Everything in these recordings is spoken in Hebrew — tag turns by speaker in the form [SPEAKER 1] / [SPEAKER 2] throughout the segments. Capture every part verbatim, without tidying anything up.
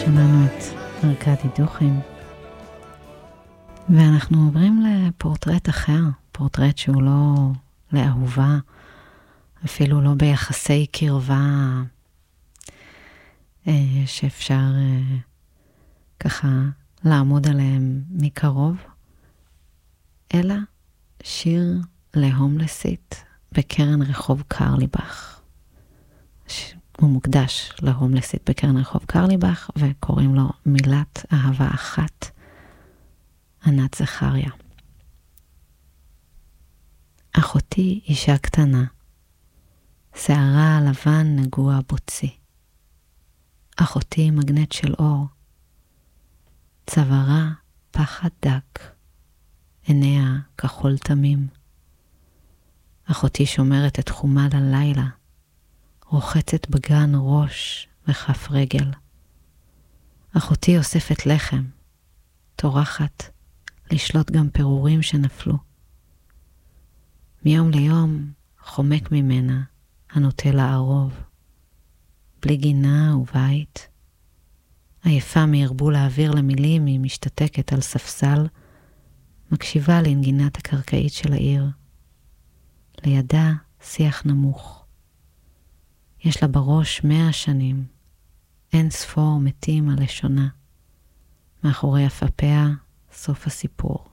[SPEAKER 1] שלנו את ארכדי דוכין, ואנחנו עוברים לפורטרט אחר, פורטרט שהוא לא לאהובה, אפילו לא ביחסי קרבה שאפשר ככה לעמוד עליהם מקרוב, אלא שיר להומלסית בקרן רחוב קרליבך. הוא מוקדש להומלסית בקרן רחוב קרליבך, וקוראים לו מילת אהבה אחת, ענת זכריה. אחותי אישה קטנה, שערה לבן נגוע בוצי. אחותי מגנט של אור, צווארה פחד דק, עיניה כחול תמים. אחותי שומרת את חומה ללילה, רוחצת בגן ראש וכף רגל. אחותי אוספת לחם, טורחת לשלוט גם פירורים שנפלו. מיום ליום חומק ממנה הנוטה לערוב, בלי גינה ובית. עייפה מהרבול האוויר למילים, היא משתתקת על ספסל, מקשיבה לנגינת הקרקעית של העיר. לידה שיח נמוך. יש לה בראש מאה שנים, אין ספור מתים על לשונה. מאחורי אפפיה סוף הסיפור.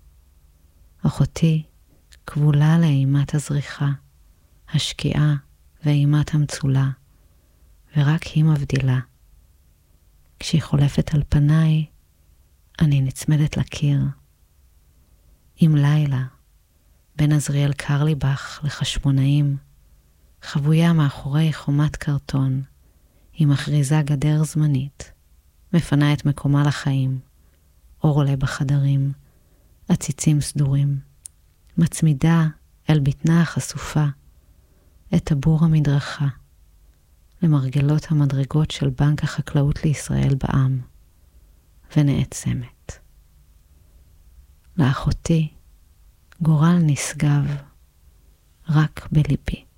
[SPEAKER 1] אחותי כבולה לאימת הזריחה, השקיעה ואימת המצולה, ורק היא מבדילה. כשהיא חולפת על פניי, אני נצמדת לקיר. עם לילה, בין עזריאל קרליבך לחשמונאים, חבויה מאחורי חומת קרטון, היא מכריזה גדר זמנית, מפנה את מקומה לחיים, אור עולה בחדרים, עציצים סדורים, מצמידה אל בטנה החשופה, את טבור המדרכה, למרגלות המדרגות של בנק החקלאות לישראל בעם, ונעצמת. לאחותי גורל נשגב רק בליבי.